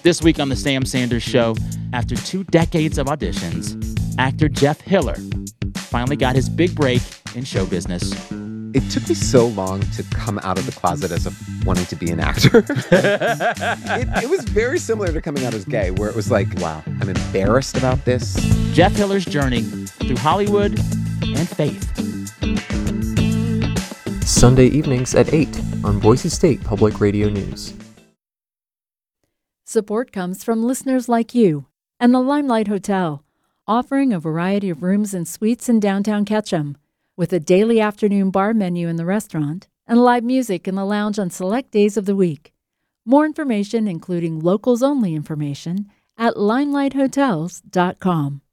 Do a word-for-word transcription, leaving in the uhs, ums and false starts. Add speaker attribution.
Speaker 1: This week on The Sam Sanders Show, after two decades of auditions, actor Jeff Hiller finally got his big break in show business.
Speaker 2: It took me so long to come out of the closet as a, wanting to be an actor. it, it was very similar to coming out as gay, where it was like, wow, I'm embarrassed about this.
Speaker 1: Jeff Hiller's journey through Hollywood and faith.
Speaker 3: Sunday evenings at eight on Boise State Public Radio News.
Speaker 4: Support comes from listeners like you and the Limelight Hotel, offering a variety of rooms and suites in downtown Ketchum, with a daily afternoon bar menu in the restaurant and live music in the lounge on select days of the week. More information, including locals-only information, at limelight hotels dot com.